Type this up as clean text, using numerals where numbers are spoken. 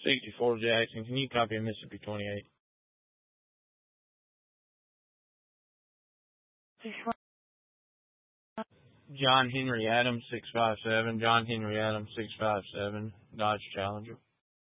64 Jackson. Can you copy Mississippi 28? John Henry Adams 657. John Henry Adams 657. Dodge Challenger.